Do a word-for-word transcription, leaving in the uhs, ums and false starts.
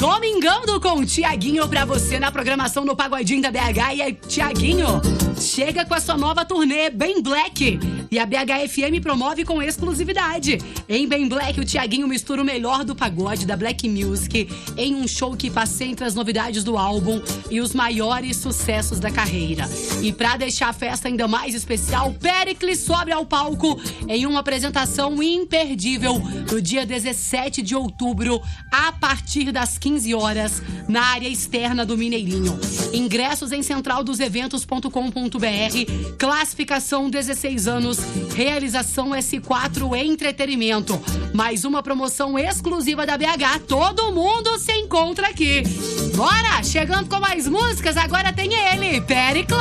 Domingando com o Tiaguinho pra você na programação do Pagodinho da B H. E aí, Tiaguinho chega com a sua nova turnê Bem Black. E a B H F M promove com exclusividade. Em Bem Black, o Tiaguinho mistura o melhor do pagode, da Black Music, em um show que passeia entre as novidades do álbum e os maiores sucessos da carreira. E pra deixar a festa ainda mais especial, Péricles sobe ao palco em uma apresentação imperdível no dia dezessete de outubro, a partir das quinze horas, na área externa do Mineirinho. Ingressos em central dos eventos ponto com ponto b r, classificação dezesseis anos, realização S quatro Entretenimento. Mais uma promoção exclusiva da B H, todo mundo se encontra aqui. Bora! Chegando com mais músicas, agora tem ele, Péricles.